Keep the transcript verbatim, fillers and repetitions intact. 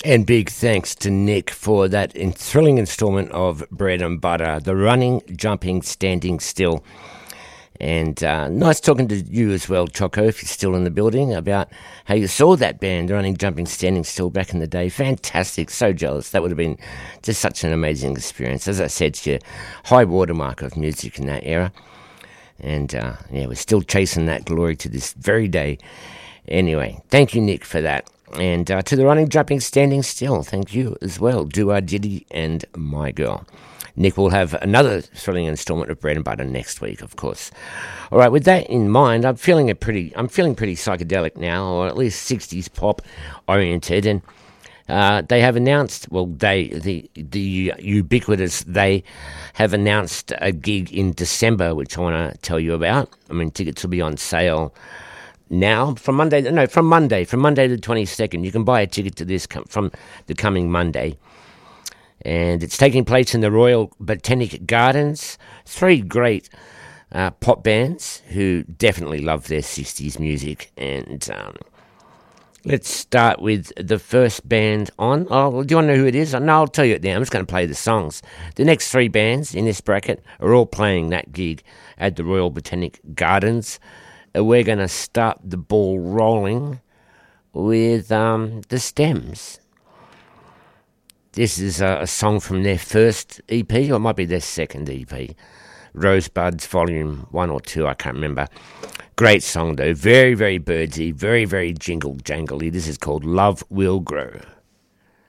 And big thanks to Nick for that thrilling instalment of Bread and Butter, the running, jumping, standing still. And uh, nice talking to you as well, Choco, if you're still in the building, about how you saw that band, running, jumping, standing still back in the day. Fantastic. So jealous. That would have been just such an amazing experience. As I said, it's your high watermark of music in that era. And uh, yeah, we're still chasing that glory to this very day. Anyway, thank you, Nick, for that. And uh, to the running, jumping, standing still, thank you as well. Do Our Diddy and My Girl. Nick will have another thrilling installment of Bread and Butter next week, of course. All right, with that in mind, I'm feeling a pretty, I'm feeling pretty psychedelic now, or at least sixties pop oriented, and uh, they have announced, well, they, the the ubiquitous, they have announced a gig in December, which I want to tell you about. I mean, tickets will be on sale now from Monday, no, from Monday, from Monday the twenty-second. You can buy a ticket to this com- from the coming Monday. And it's taking place in the Royal Botanic Gardens. Three great uh, pop bands who definitely love their sixties music. And um, let's start with the first band on. Oh, well, do you want to know who it is? No, I'll tell you it now. I'm just going to play the songs. The next three bands in this bracket are all playing that gig at the Royal Botanic Gardens. We're going to start the ball rolling with um, the Stems. This is a, a song from their first E P, or it might be their second E P. Rosebuds Volume one or two, I can't remember. Great song though, very, very birdsy, very, very jingle-jangly. This is called Love Will Grow.